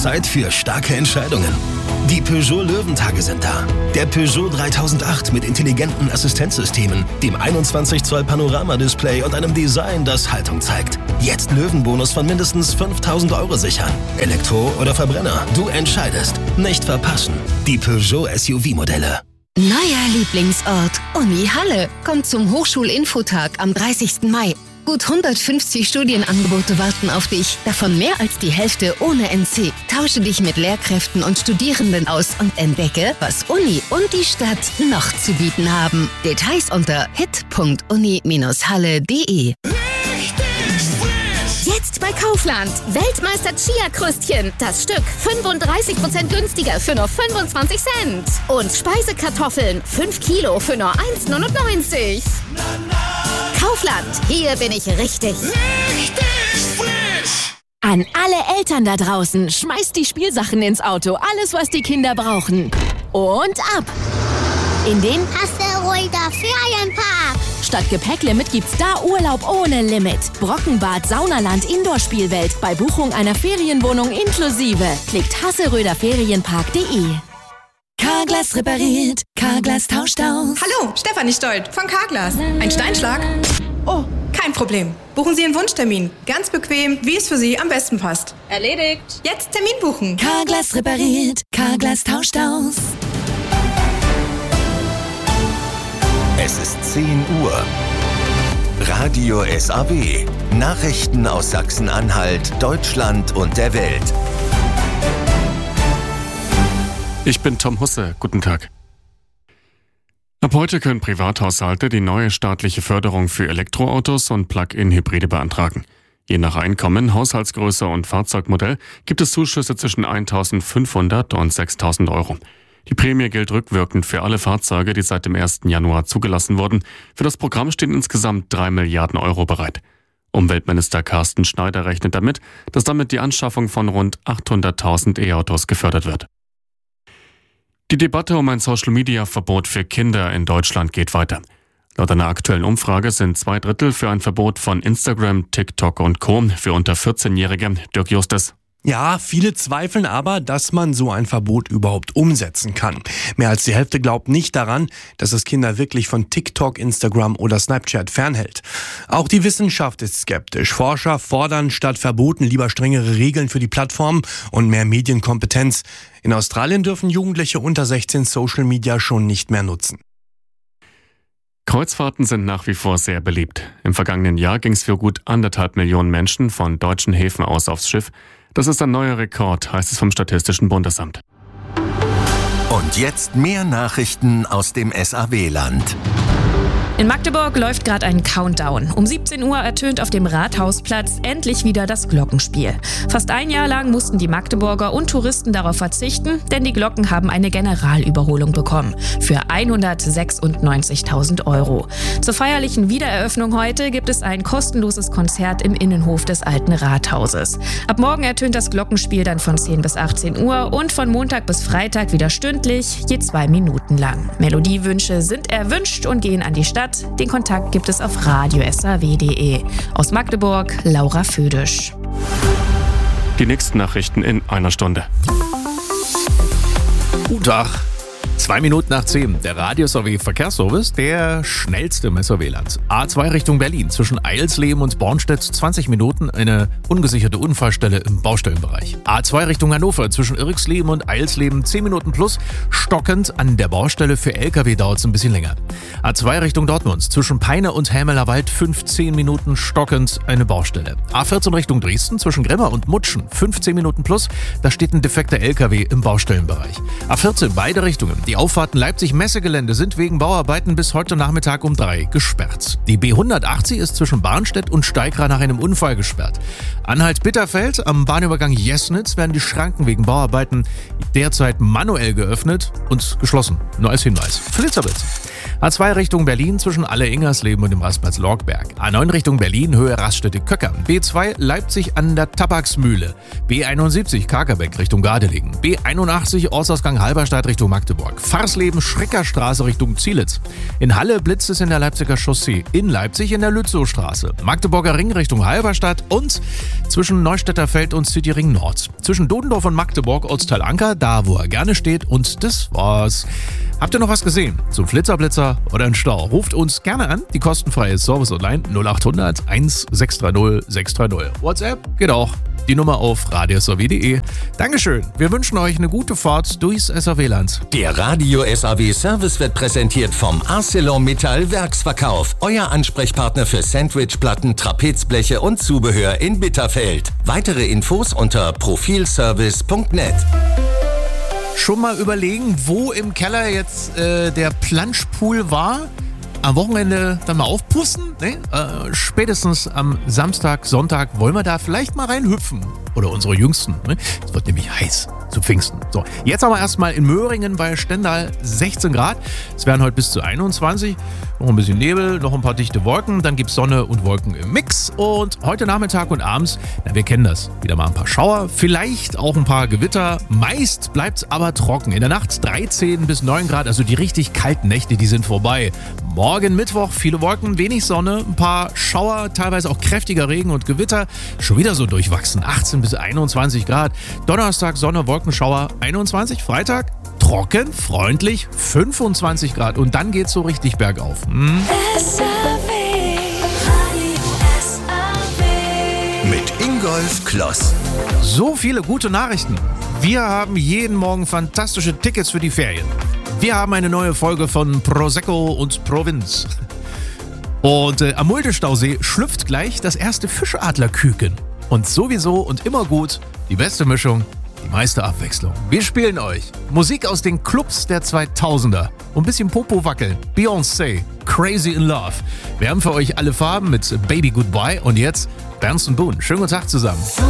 Zeit für starke Entscheidungen. Die Peugeot Löwentage sind da. Der Peugeot 3008 mit intelligenten Assistenzsystemen, dem 21 Zoll Panoramadisplay und einem Design, das Haltung zeigt. Jetzt Löwenbonus von mindestens 5.000 € sichern. Elektro oder Verbrenner, du entscheidest. Nicht verpassen. Die Peugeot SUV-Modelle. Neuer Lieblingsort, Uni Halle, kommt zum Hochschulinfotag am 30. Mai. Gut 150 Studienangebote warten auf dich, davon mehr als die Hälfte ohne NC. Tausche dich mit Lehrkräften und Studierenden aus und entdecke, was Uni und die Stadt noch zu bieten haben. Details unter hit.uni-halle.de. Jetzt bei Kaufland. Weltmeister Chia-Kröstchen. Das Stück 35% günstiger für nur 25 Cent. Und Speisekartoffeln 5 Kilo für nur 1,99. Kaufland. Hier bin ich richtig. Richtig frisch. An alle Eltern da draußen, schmeißt die Spielsachen ins Auto. Alles, was die Kinder brauchen. Und ab. In den Hasseröder Ferienpark. Statt Gepäcklimit gibt's da Urlaub ohne Limit. Brockenbad, Saunaland, Indoor-Spielwelt. Bei Buchung einer Ferienwohnung inklusive. Klickt hasseröderferienpark.de. Carglass repariert, Carglass tauscht aus. Hallo, Stefanie Stolt von Carglass. Ein Steinschlag? Oh, kein Problem. Buchen Sie Ihren Wunschtermin. Ganz bequem, wie es für Sie am besten passt. Erledigt. Jetzt Termin buchen. Carglass repariert, Carglass tauscht aus. Es ist 10 Uhr. Radio SAW. Nachrichten aus Sachsen-Anhalt, Deutschland und der Welt. Ich bin Tom Husse. Guten Tag. Ab heute können Privathaushalte die neue staatliche Förderung für Elektroautos und Plug-in-Hybride beantragen. Je nach Einkommen, Haushaltsgröße und Fahrzeugmodell gibt es Zuschüsse zwischen 1.500 und 6.000 €. Die Prämie gilt rückwirkend für alle Fahrzeuge, die seit dem 1. Januar zugelassen wurden. Für das Programm stehen insgesamt 3 Milliarden € bereit. Umweltminister Carsten Schneider rechnet damit, dass damit die Anschaffung von rund 800.000 E-Autos gefördert wird. Die Debatte um ein Social-Media-Verbot für Kinder in Deutschland geht weiter. Laut einer aktuellen Umfrage sind 2/3 für ein Verbot von Instagram, TikTok und Co. für unter 14-Jährige. Dirk Justus. Ja, viele zweifeln aber, dass man so ein Verbot überhaupt umsetzen kann. Mehr als die Hälfte glaubt nicht daran, dass es Kinder wirklich von TikTok, Instagram oder Snapchat fernhält. Auch die Wissenschaft ist skeptisch. Forscher fordern statt Verboten lieber strengere Regeln für die Plattformen und mehr Medienkompetenz. In Australien dürfen Jugendliche unter 16 Social Media schon nicht mehr nutzen. Kreuzfahrten sind nach wie vor sehr beliebt. Im vergangenen Jahr ging es für gut 1,5 Millionen Menschen von deutschen Häfen aus aufs Schiff. Das ist ein neuer Rekord, heißt es vom Statistischen Bundesamt. Und jetzt mehr Nachrichten aus dem SAW-Land. In Magdeburg läuft gerade ein Countdown. Um 17 Uhr ertönt auf dem Rathausplatz endlich wieder das Glockenspiel. Fast ein Jahr lang mussten die Magdeburger und Touristen darauf verzichten, denn die Glocken haben eine Generalüberholung bekommen. Für 196.000 €. Zur feierlichen Wiedereröffnung heute gibt es ein kostenloses Konzert im Innenhof des alten Rathauses. Ab morgen ertönt das Glockenspiel dann von 10 bis 18 Uhr und von Montag bis Freitag wieder stündlich, je 2 Minuten lang. Melodiewünsche sind erwünscht und gehen an die Stadt. Den Kontakt gibt es auf radio-saw.de. Aus Magdeburg, Laura Födisch. Die nächsten Nachrichten in einer Stunde. Guten Tag. 2 Minuten nach 10. Der Radio-SAW-Verkehrsservice, der schnellste im SAW-Land. A2 Richtung Berlin, zwischen Eilsleben und Bornstedt 20 Minuten, eine ungesicherte Unfallstelle im Baustellenbereich. A2 Richtung Hannover, zwischen Irxleben und Eilsleben 10 Minuten plus, stockend an der Baustelle. Für LKW dauert es ein bisschen länger. A2 Richtung Dortmund, zwischen Peine und Hämelerwald 15 Minuten stockend, eine Baustelle. A14 Richtung Dresden, zwischen Grimma und Mutschen 15 Minuten plus, da steht ein defekter LKW im Baustellenbereich. A14 beide Richtungen. Die Auffahrten Leipzig-Messegelände sind wegen Bauarbeiten bis heute Nachmittag um 3 gesperrt. Die B180 ist zwischen Barnstedt und Steigra nach einem Unfall gesperrt. Anhalt-Bitterfeld am Bahnübergang Jesnitz werden die Schranken wegen Bauarbeiten derzeit manuell geöffnet und geschlossen. Nur als Hinweis. Flitzerblitz. A2 Richtung Berlin zwischen Alle-Ingersleben und dem Rastplatz Lorgberg. A9 Richtung Berlin, Höhe Raststätte-Köcker. B2 Leipzig an der Tabaksmühle. B71 Kakerbeck Richtung Gardelegen. B81 Ortsausgang Halberstadt Richtung Magdeburg. Farsleben Schrickerstraße Richtung Zielitz. In Halle blitzt es in der Leipziger Chaussee. In Leipzig in der Lützowstraße. Magdeburger Ring Richtung Halberstadt und zwischen Neustädter Feld und Cityring Nord. Zwischen Dodendorf und Magdeburg Ortsteil Anker, da wo er gerne steht, und das war's. Habt ihr noch was gesehen? Zum Flitzer oder einen Stau? Ruft uns gerne an. Die kostenfreie Service Online 0800 1630 630. WhatsApp geht auch. Die Nummer auf radiosw.de. Dankeschön. Wir wünschen euch eine gute Fahrt durchs SAW-Land. Der Radio SAW Service wird präsentiert vom ArcelorMittal Werksverkauf. Euer Ansprechpartner für Sandwichplatten, Trapezbleche und Zubehör in Bitterfeld. Weitere Infos unter profilservice.net. Schon mal überlegen, wo im Keller jetzt der Planschpool war? Am Wochenende dann mal aufpusten? Ne? Spätestens am Samstag, Sonntag wollen wir da vielleicht mal reinhüpfen. Oder unsere Jüngsten. Ne? Es wird nämlich heiß zu Pfingsten. So, jetzt aber erstmal in Möhringen bei Stendal 16 Grad. Es werden heute bis zu 21. Noch ein bisschen Nebel, noch ein paar dichte Wolken. Dann gibt es Sonne und Wolken im Mix. Und heute Nachmittag und abends, na, wir kennen das, wieder mal ein paar Schauer. Vielleicht auch ein paar Gewitter. Meist bleibt es aber trocken. In der Nacht 13 bis 9 Grad. Also die richtig kalten Nächte, die sind vorbei. Morgen Mittwoch, viele Wolken, wenig Sonne, ein paar Schauer, teilweise auch kräftiger Regen und Gewitter. Schon wieder so durchwachsen, 18 bis 21 Grad. Donnerstag Sonne, Wolkenschauer, 21. Freitag trocken, freundlich, 25 Grad. Und dann geht's so richtig bergauf. Mit Ingolf Kloss. So viele gute Nachrichten. Wir haben jeden Morgen fantastische Tickets für die Ferien. Wir haben eine neue Folge von Prosecco und Provinz. Und am Mulde-Stausee schlüpft gleich das erste Fischadlerküken. Und sowieso und immer gut, die beste Mischung, die meiste Abwechslung. Wir spielen euch Musik aus den Clubs der 2000er. Und ein bisschen Popo wackeln. Beyoncé, Crazy in Love. Wir haben für euch alle Farben mit Baby Goodbye. Und jetzt Berns und Boone. Schönen guten Tag zusammen.